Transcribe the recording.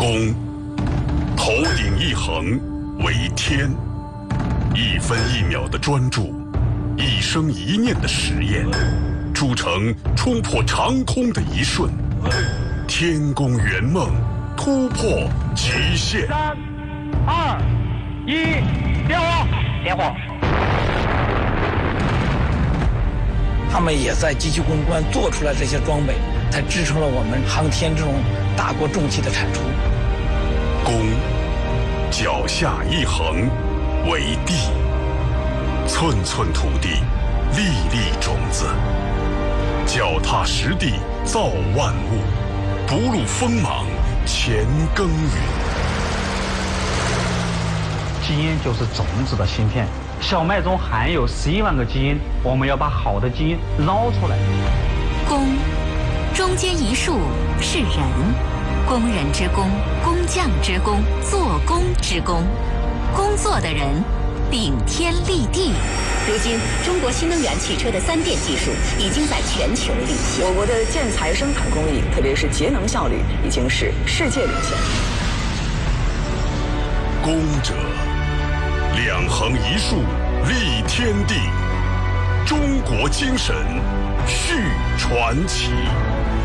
公，头顶一横为天，一分一秒的专注，一生一念的实验，铸成冲破长空的一瞬，天宫圆梦，突破极限。 3、2、1，点火！点火！ 他们也在机器攻关做出来这些装备，才支撑了我们航天这种大国重器的产出。 公，脚下一横为地，寸寸土地，粒粒种子，脚踏实地造万物，不露锋芒乾耕耘。 基因就是种子的芯片，小麦中含有11万个基因，我们要把好的基因捞出来。 工，中间一竖是人，工人之工，工匠之工，做工之工，工作的人顶天立地。 如今，中国新能源汽车的3电技术已经在全球领先。 我国的建材生产工艺，特别是节能效率，已经是世界领先。 工者，两横一竖立天地，中国精神续传奇。